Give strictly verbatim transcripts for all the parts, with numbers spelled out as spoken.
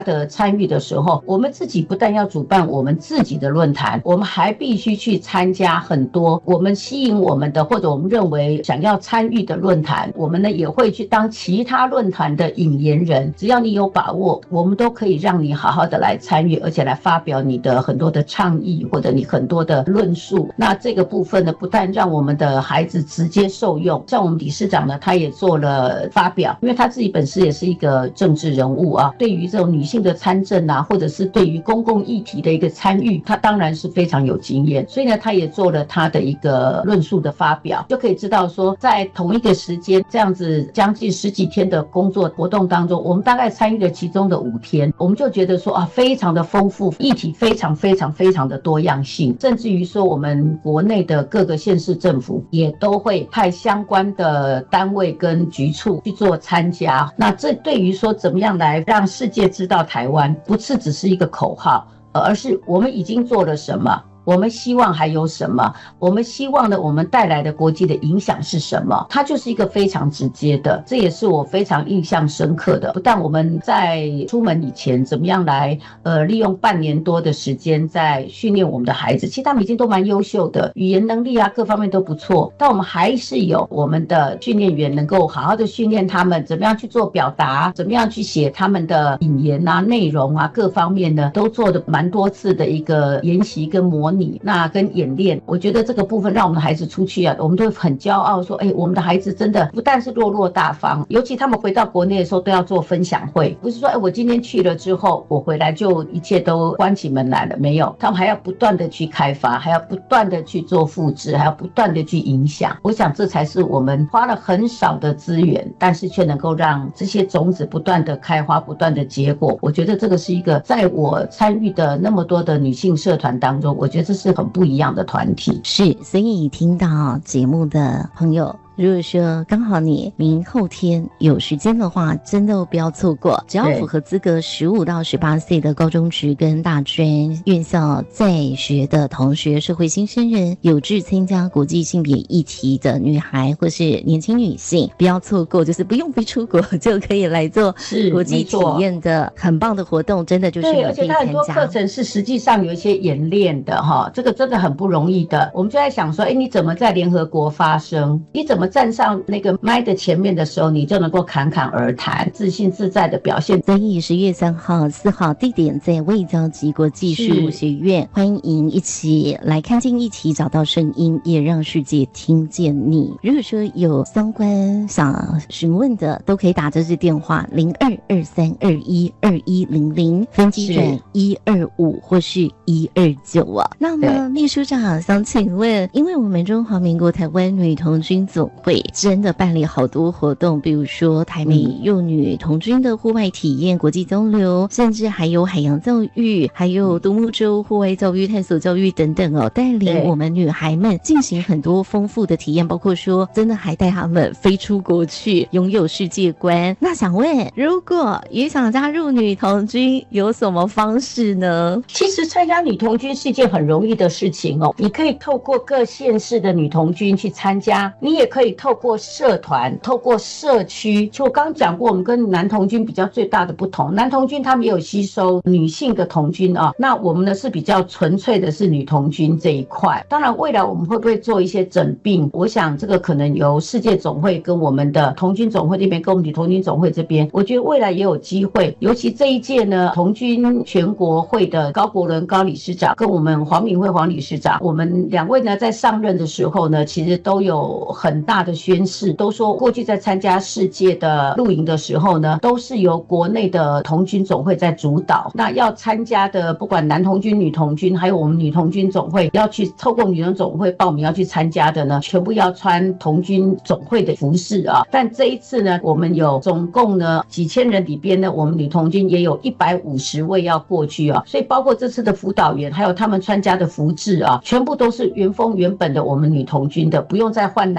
的参与的时候，我们自己不但要主办我们自己的论坛，我们还必须去参加很多我们吸引我们的或者我们认为想要参与的论坛，我们呢也会去当其他论坛的引言人，只要你有把握，我们都可以让你好好的来参与，而且来发表你的很多的倡议或者你很多的论述。那这个部分呢，不但让我们的孩子直接受用，像我们理事长呢，他也做了发表，因为他自己本身也是一个政治人物啊，对于这种女性的参政啊，或者是对于公共议题的一个参与，他当然是非常有经验，所以呢，他也做了他的一个论述的发表，就可以知道说，在同一个时间这样子将近十几天的工作活动当中，我们大概参与了其中的五天，我们就觉得说啊，非常的丰富，议题非常非常非常的多样性，甚至于说我们国内的各个县市政府也都会派相关的单位跟局处去做参加。那这对于说怎么样来让世界知道台湾，不是只是一个口号，而是我们已经做了什么，我们希望还有什么，我们希望呢我们带来的国际的影响是什么，它就是一个非常直接的，这也是我非常印象深刻的。不但我们在出门以前怎么样来呃利用半年多的时间在训练我们的孩子，其实他们已经都蛮优秀的，语言能力啊各方面都不错，但我们还是有我们的训练员能够好好的训练他们怎么样去做表达，怎么样去写他们的引言啊内容啊各方面呢都做的蛮多次的一个研习跟模拟，那跟演练，我觉得这个部分让我们的孩子出去啊，我们都会很骄傲说，哎，我们的孩子真的不但是落落大方，尤其他们回到国内的时候都要做分享会，不是说哎我今天去了之后我回来就一切都关起门来了，没有，他们还要不断的去开发，还要不断的去做复制，还要不断的去影响。我想这才是我们花了很少的资源，但是却能够让这些种子不断的开花，不断的结果。我觉得这个是一个在我参与的那么多的女性社团当中，我觉得这是很不一样的团体。 是，所以听到节目的朋友，如果说刚好你明后天有时间的话，真的不要错过，只要符合资格十五到十八岁的高中职跟大专院校在学的同学，社会新生人，有志参加国际性别议题的女孩或是年轻女性，不要错过，就是不用飞出国就可以来做国际体验的很棒的活动，真的就是对，而且它很多课程是实际上有一些演练的哈，这个真的很不容易的。我们就在想说，哎，你怎么在联合国发声？你怎么站上那个麦的前面的时候，你就能够侃侃而谈，自信自在的表现。 所以十月三号、四号地点在卫交及国际事务学院，欢迎一起来看见议题，找到声音，也让世界听见你。如果说有相关想询问的，都可以打这支电话零二二三二一二一零零，分机转一二五或是一二九啊。那么秘书长想请问，因为我们中华民国台湾女童军总会真的办理好多活动，比如说台美幼女童军的户外体验、国际交流，甚至还有海洋教育，还有独木舟户外教育、探索教育等等哦，带领我们女孩们进行很多丰富的体验，包括说真的还带她们飞出国去，拥有世界观。那想问，如果也想加入女童军，有什么方式呢？ 其实参加女童军是一件很容易的事情哦，你可以透过各县市的女童军去参加，你也可以透过社团、透过社区。就我刚刚讲过，我们跟男童军比较最大的不同，男童军他们也有吸收女性的童军啊，那我们呢是比较纯粹的是女童军这一块。当然未来我们会不会做一些整并，我想这个可能由世界总会跟我们的童军总会这边跟我们女童军总会这边，我觉得未来也有机会。尤其这一届呢，童军全国会的高国伦高理事长跟我们黄敏惠黄理事长，我们两位呢在上任的时候呢，其实都有很大的宣示，都说过去在参加世界的露营的时候呢，都是由国内的童军总会在主导。那要参加的不管男童军、女童军，还有我们女童军总会要去透过女童总会报名要去参加的呢，全部要穿童军总会的服饰啊。但这一次呢，我们有总共呢几千人里边呢，我们女童军也有一百五十位要过去啊，所以包括这次的辅导员，还有他们参加的服制啊，全部都是原封原本的我们女童军的，不用再换男童军。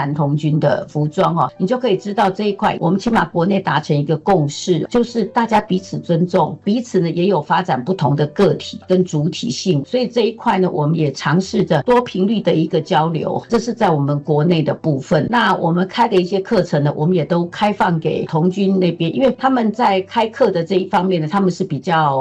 军的服装哈，你就可以知道这一块我们起码国内达成一个共识，就是大家彼此尊重，彼此呢也有发展不同的个体跟主体性，所以这一块呢我们也尝试着多频率的一个交流，这是在我们国内的部分。那我们开的一些课程呢，我们也都开放给童军那边，因为他们在开课的这一方面呢，他们是比较